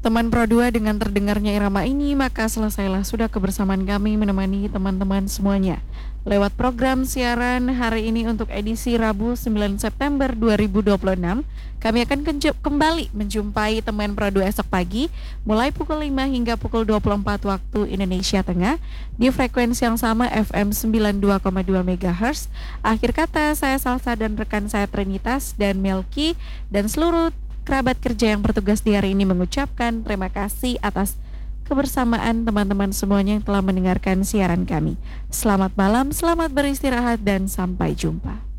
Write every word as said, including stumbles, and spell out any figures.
Teman Pro dua dengan terdengarnya irama ini, maka selesailah sudah kebersamaan kami menemani teman-teman semuanya. Lewat program siaran hari ini untuk edisi Rabu sembilan September dua ribu dua puluh enam, kami akan kenju- kembali menjumpai teman Pro dua esok pagi, mulai pukul lima hingga pukul dua puluh empat waktu Indonesia Tengah, di frekuensi yang sama F M sembilan puluh dua koma dua megahertz. Akhir kata, saya Salsa dan rekan saya Trinitas dan Melki dan seluruh kerabat kerja yang bertugas di hari ini mengucapkan terima kasih atas kebersamaan teman-teman semuanya yang telah mendengarkan siaran kami. Selamat malam, selamat beristirahat, dan sampai jumpa.